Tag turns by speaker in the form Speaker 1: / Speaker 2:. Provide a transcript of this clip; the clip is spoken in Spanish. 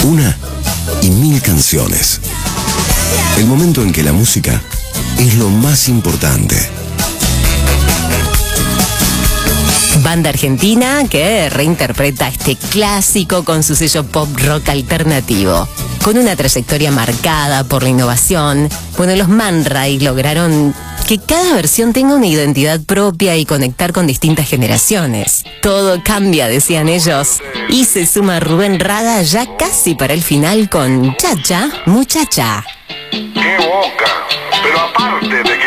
Speaker 1: Una y mil canciones. El momento en que la música es lo más importante.
Speaker 2: Banda argentina que reinterpreta este clásico con su sello pop rock alternativo. Con una trayectoria marcada por la innovación, los Man Ray lograron que cada versión tenga una identidad propia y conectar con distintas generaciones. Todo cambia, decían ellos. Y se suma Rubén Rada ya casi para el final con Chacha, Muchacha.
Speaker 3: ¡Qué boca! Pero aparte de que